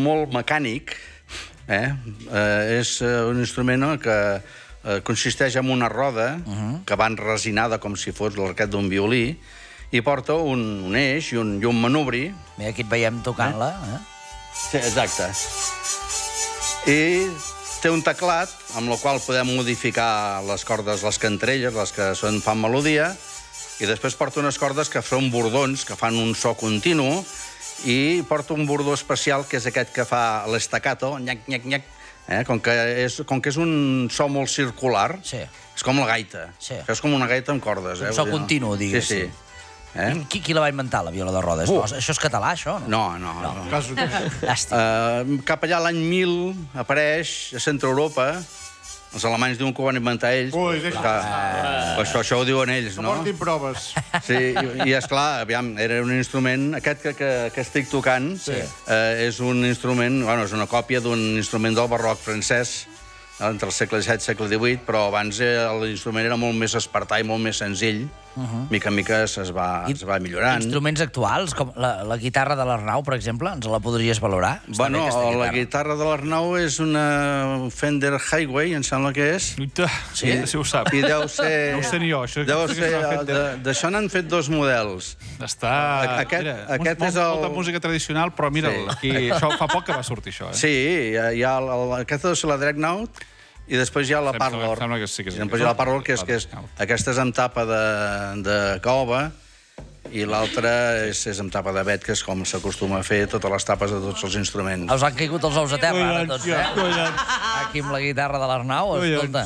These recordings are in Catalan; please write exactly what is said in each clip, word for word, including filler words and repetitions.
molt mecànic, eh? Eh, és un instrument que eh, consisteix en una roda uh-huh. que va enresinada com si fos l'arquet d'un violí i porta un, un eix i un, i un manubri. Mira, aquí et veiem tocant-la. Eh? Sí, exacte. I té un teclat amb el qual podem modificar les cordes, les cantrelles, les que són, fan melodia, i després porta unes cordes que són bordons, que fan un so continu, i porta un bordó especial, que és aquest que fa l'estacato, nyac, nyac, nyac, eh? com, que és, com que és un so molt circular, sí. és com la gaita. Sí. És com una gaita amb cordes. Un eh? so continu, diguéssim. Sí, sí. Eh? Qui, qui la va inventar, la viola de rodes? Uh. No, això és català, això? No, no. no. no. Uh, cap allà l'any mil apareix a Centre Europa. Els alemanys diuen que ho van inventar ells. Ui, deixa que, uh, això, això ho diuen ells, no? Que portin proves. Sí, i, i esclar, aviam, era un instrument... Aquest que, que, que estic tocant sí. eh, és un instrument... Bueno, és una còpia d'un instrument del barroc francès, entre el segle disset i el segle divuit, però abans eh, l'instrument era molt més espartà i molt més senzill. Uh-huh. Mica en mica es va, es va millorant. Instruments actuals, com la, la guitarra de l'Arnau, per exemple, ens la podries valorar? Està bueno, guitarra. La guitarra de l'Arnau és una Fender Highway, em sembla que és. Uita, sí, sí ho sap. I deu ser... No ho sé ni jo, això. Deu ser... D'això n'han fet dos models. Està... Aquest, mira, aquest molt, és el... molta música tradicional, però mira, sí. aquí, això fa poc que va sortir, això. Eh? Sí, hi ha, hi ha el, aquest ha de ser la Dreadnought, i després hi ha la Parlor. Sembla que sí que sí. Després hi ha la Parlor, que és, que és aquesta és amb tapa de, de caoba, i l'altra és, és amb tapa de vet, que és com s'acostuma a fer totes les tapes de tots els instruments. Us han caigut els ous a terra, ara, tots, eh? Aquí amb la guitarra de l'Arnau, escolta.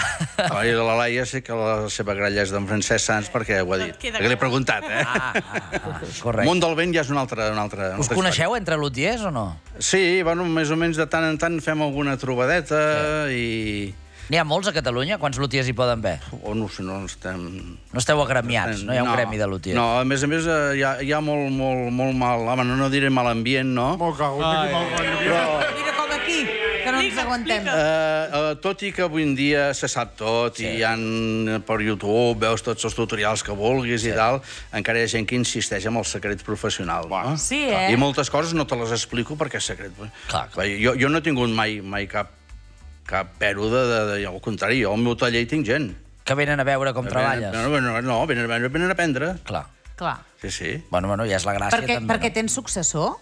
I de la Laia sé que la seva gralla és d'en Francesc Sans, perquè ho ha dit. Perquè l'he preguntat, eh? Ah, ah, ah, correcte. Mont del Vent ja és una altra... Una altra Us coneixeu entre lutiers o no? Sí, bueno, més o menys de tant en tant fem alguna trobadeta i... N'hi ha molts a Catalunya? Quants lutiers hi poden haver? O no sé, no estem... No esteu agremiats, no hi ha un gremi de lutiers? No, a més a més hi ha, hi ha molt, molt, molt mal... Home, no, no diré mal ambient, no? Molt cago, però... Mira com aquí, que no ens aguantem. Uh, uh, tot i que avui en dia se sap tot, sí. I hi ha per YouTube, veus tots els tutorials que vulguis sí. I tal, encara hi ha gent que insisteix en el secret professional. No? Sí, eh? I moltes coses no te les explico perquè és secret. Clar, clar. Jo, jo no he tingut mai, mai cap, cap pero de, de, de... Al contrari, jo al meu taller hi tinc gent. Que venen a veure com treballes. No, no, no venen, venen a aprendre. Clar. Clar. Sí, sí. Bueno, bueno, ja és la gràcia perquè, també. Perquè tens successor?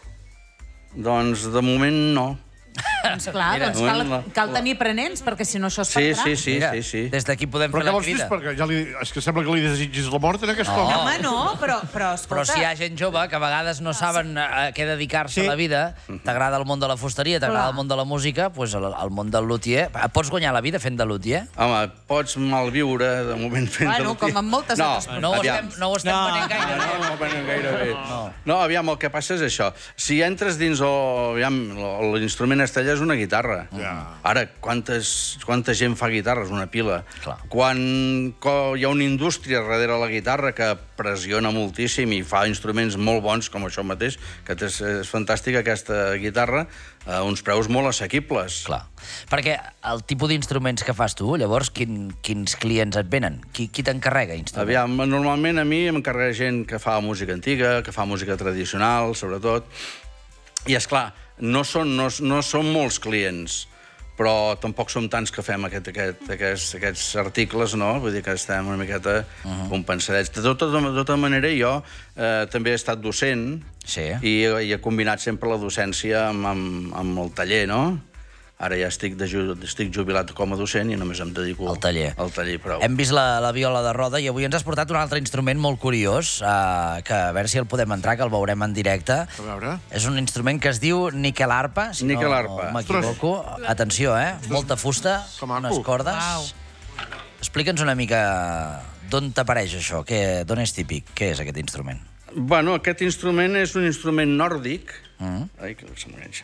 Doncs de moment no. Doncs clar, Mira, doncs cal, cal tenir aprenents, perquè si no això es Sí, perdrà. sí, sí, Mira, sí, sí. des d'aquí podem Però fer què la vols dir? crida. Perquè ja li, és que sembla que li desitgis la mort en aquest home. Home, no, però, però escolta... Però si hi ha gent jove que a vegades no saben a què dedicar-se a la vida, t'agrada el món de la fusteria, t'agrada el món de la música, doncs el món del luthier... Pots guanyar la vida fent de luthier? Home, pots malviure de moment fent de Bueno, luthier. com en moltes no, altres No ho aviam. estem, no ho estem No, venent gaire. No, no, no, gaire bé. No. No, aviam, el que passa és això. Si entres dins el... Aviam, l'instrument estrella és una guitarra. Ja. Ara, quantes, quanta gent fa guitarres? Una pila. Clar. Quan hi ha una indústria darrere la guitarra que pressiona moltíssim i fa instruments molt bons, com això mateix, que és, és fantàstica aquesta guitarra, a uns preus molt assequibles. Clar. Perquè el tipus d'instruments que fas tu, llavors, quin, quins clients et venen? Qui, qui t'encarrega instruments? Aviam, normalment a mi m'encarrega gent que fa música antiga, que fa música tradicional, sobretot. I, és clar, no són, no, no són molts clients, però tampoc som tants que fem aquest, aquest, aquests, aquests articles, no? Vull dir que estem una miqueta uh-huh. compensadets. De tota, de tota manera, jo eh, també he estat docent sí. i, i he combinat sempre la docència amb, amb, amb el taller, no? Ara ja estic, de, estic jubilat com a docent i només em dedico al taller. Al taller, prou. Hem vist la, la viola de roda i avui ens has portat un altre instrument molt curiós, uh, que a veure si el podem entrar, que el veurem en directe. A veure. És un instrument que es diu níquel-arpa, si níquel-arpa. no m'equivoco. Atenció, eh? Molta fusta, unes cordes. Wow. Explica'ns una mica d'on t'apareix això, d'on és típic, què és aquest instrument? Bueno, aquest instrument és un instrument nòrdic. Mm. Ai, que se m'enganxa.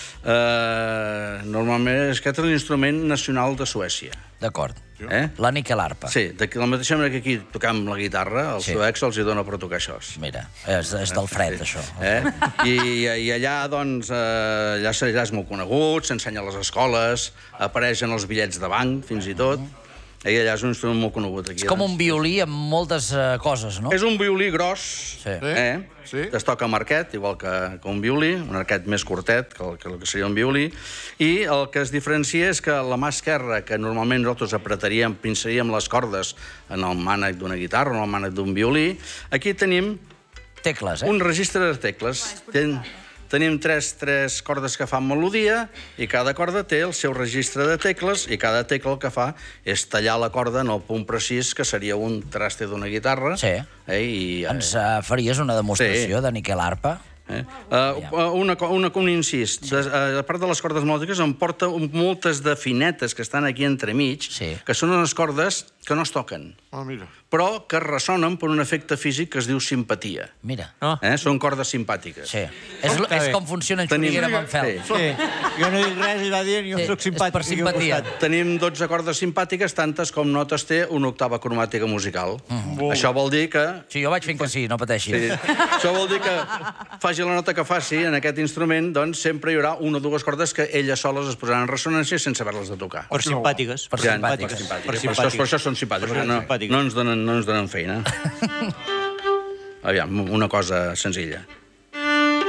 Uh, normalment és aquest és l'instrument nacional de Suècia. D'acord. Eh? La níquel-arpa. Sí, de la mateixa manera que aquí tocam la guitarra, els Sí. suecs els hi dona per tocar això. Mira, és, és del fred, això. Eh? I, I allà, doncs, eh, allà, allà és molt conegut, s'ensenya a les escoles, apareix en els bitllets de banc, fins i tot, I allà és un instrument molt conegut. Aquí, És com doncs. un violí amb moltes uh, coses, no? És un violí gros, Sí. eh? Sí. Es toca amb arquet, igual que, que un violí, un arquet més curtet que el, que el que seria un violí, i el que es diferencia és que la mà esquerra, que normalment nosaltres apretaríem, pinçaríem les cordes en el mànec d'una guitarra o en el mànec d'un violí, aquí tenim Tecles, eh? un registre de tecles. Ten, tenim tres, tres cordes que fan melodia i cada corda té el seu registre de tecles i cada tecla el que fa és tallar la corda en el punt precís que seria un traste d'una guitarra. Sí. Eh, i, Ens uh, faries una demostració Sí. de Niquel Arpa? Eh? Uh, una, una, un incís. Sí. De, a part de les cordes melòdiques, em porta un, moltes de finetes que estan aquí entremig, Sí. que són unes cordes que no es toquen, Ah, mira. però que ressonen per un efecte físic que es diu simpatia. Mira. Ah. Eh? Són cordes simpàtiques. Sí. És, Està és bé. com funciona en Tenim- Xuriguera Manfel. Sí. Sí. Jo no dic res, ell va dient, jo Sí, soc és simpàtic. per aquí al simpatia. costat. Tenim dotze cordes simpàtiques, tantes com notes té una octava cromàtica musical. Mm. Això vol dir que... Sí, jo vaig fent que sí, no pateixis. Sí. Això vol dir que faci la nota que faci en aquest instrument, doncs sempre hi haurà una o dues cordes que elles soles es posaran en ressonància sense haver-les de tocar. Per simpàtiques. Per Ja, simpàtiques. Per simpàtiques. Per Per, això, simpàtiques. per això són simpàtiques, Per perquè no, simpàtiques. no, ens donen, no ens donen feina. Aviam, una cosa senzilla.